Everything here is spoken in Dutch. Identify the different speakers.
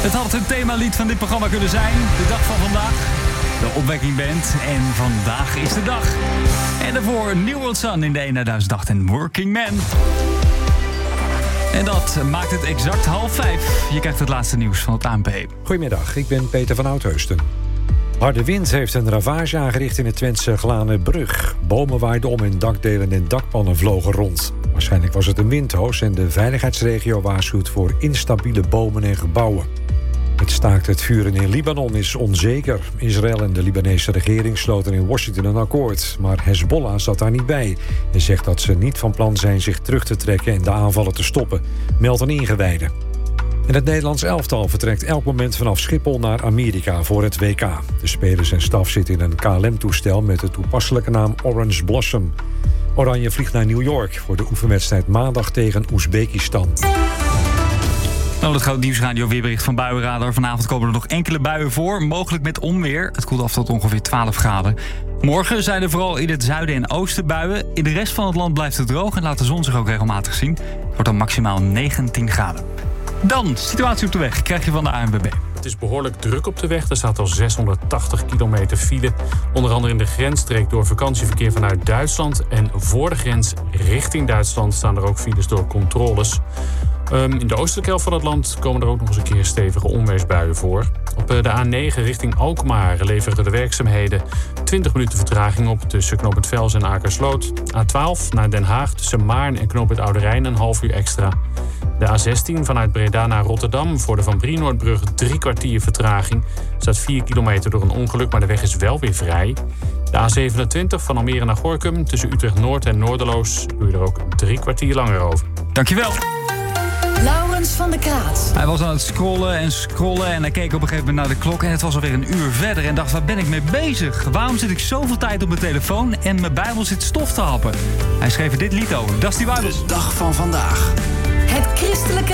Speaker 1: Het had het themalied van dit programma kunnen zijn. De dag van vandaag. De Opwekking Band. En vandaag is de dag. En daarvoor New World Sun in de 1008 en Working Man. En dat maakt het exact 4:30. Je krijgt het laatste nieuws van het ANP.
Speaker 2: Goedemiddag, ik ben Peter van Oudheusden. Harde wind heeft een ravage aangericht in het Twentse Glanenbrug. Bomen waaiden om en dakdelen en dakpannen vlogen rond. Waarschijnlijk was het een windhoos en de veiligheidsregio waarschuwt voor instabiele bomen en gebouwen. Het staakt het vuren in Libanon is onzeker. Israël en de Libanese regering sloten in Washington een akkoord. Maar Hezbollah zat daar niet bij. En zegt dat ze niet van plan zijn zich terug te trekken en de aanvallen te stoppen, meldt een ingewijde. En het Nederlands elftal vertrekt elk moment vanaf Schiphol naar Amerika voor het WK. De spelers en staf zitten in een KLM-toestel met de toepasselijke naam Orange Blossom. Oranje vliegt naar New York voor de oefenwedstrijd maandag tegen Oezbekistan.
Speaker 1: Nou, het groot nieuwsradio weerbericht van Buienradar. Vanavond komen er nog enkele buien voor, mogelijk met onweer. Het koelt af tot ongeveer 12 graden. Morgen zijn er vooral in het zuiden en oosten buien. In de rest van het land blijft het droog en laat de zon zich ook regelmatig zien. Het wordt dan maximaal 19 graden. Dan, situatie op de weg, krijg je van de ANWB.
Speaker 3: Het is behoorlijk druk op de weg. Er staat al 680 kilometer file. Onder andere in de grensstreek door vakantieverkeer vanuit Duitsland. En voor de grens richting Duitsland staan er ook files door controles. In de oostelijke helft van het land komen er ook nog eens een keer stevige onweersbuien voor. Op de A9 richting Alkmaar leverden de werkzaamheden 20 minuten vertraging op tussen Knoop Vels en Akersloot. A12 naar Den Haag tussen Maarn en Knoop Oude Rijn een half uur extra. De A16 vanuit Breda naar Rotterdam voor de Van Brienoordbrug 3 kwartier vertraging. Er staat 4 kilometer door een ongeluk, maar de weg is wel weer vrij. De A27 van Almere naar Gorinchem tussen Utrecht Noord en Noorderloos doe je er ook 3 kwartier langer over.
Speaker 1: Dankjewel.
Speaker 4: Laurens van der Kraat.
Speaker 1: Hij was aan het scrollen en hij keek op een gegeven moment naar de klok en het was alweer een uur verder en dacht, waar ben ik mee bezig? Waarom zit ik zoveel tijd op mijn telefoon en mijn Bijbel zit stof te happen? Hij schreef er dit lied over, Dusty Bibles.
Speaker 5: De dag van vandaag.
Speaker 4: Het christelijke